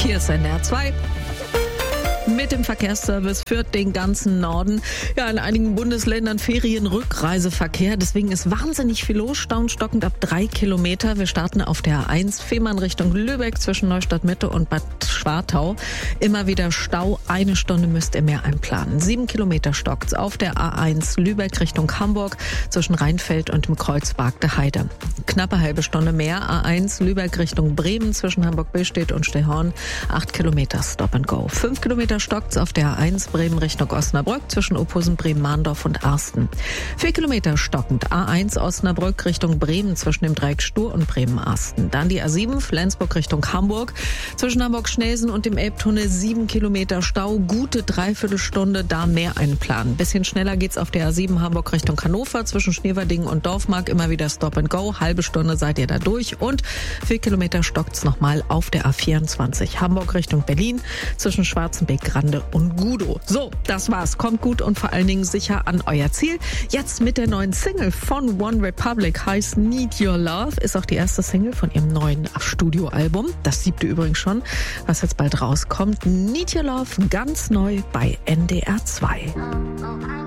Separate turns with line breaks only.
Hier ist NDR 2. Mit dem Verkehrsservice für den ganzen Norden. Ja, in einigen Bundesländern Ferienrückreiseverkehr. Deswegen ist wahnsinnig viel los. Staunstockend ab 3 Kilometer. Wir starten auf der A1 Fehmarn Richtung Lübeck zwischen Neustadt Mitte und Bad Schwartau. Immer wieder Stau. 1 Stunde müsst ihr mehr einplanen. 7 Kilometer stockt's auf der A1 Lübeck Richtung Hamburg zwischen Rheinfeld und dem Kreuz Bargte Heide. Knappe halbe Stunde mehr. A1 Lübeck Richtung Bremen zwischen Hamburg-Billstedt und Stehorn. 8 Kilometer Stop and Go. 5 Kilometer stockt's auf der A1 Bremen Richtung Osnabrück zwischen Ophusen, Bremen-Mahndorf und Arsten. 4 Kilometer stockend A1 Osnabrück Richtung Bremen zwischen dem Dreieck Stur und Bremen-Arsten. Dann die A7 Flensburg Richtung Hamburg zwischen Hamburg-Schnelsen und dem Elbtunnel 7 Kilometer Stau. Gute Dreiviertelstunde da mehr einplanen. Bisschen schneller geht's auf der A7 Hamburg Richtung Hannover zwischen Schneewerdingen und Dorfmark. Immer wieder Stop and Go. Halbe Stunde seid ihr da durch. Und 4 Kilometer stockt's nochmal auf der A24 Hamburg Richtung Berlin zwischen Schwarzenbeck, Grande und Gudow. So, das war's. Kommt gut und vor allen Dingen sicher an euer Ziel. Jetzt mit der neuen Single von One Republic, heißt Need Your Love. Ist auch die erste Single von ihrem neuen Studioalbum. Das 7. übrigens schon, was jetzt bald rauskommt. Need Your Love, ganz neu bei NDR 2.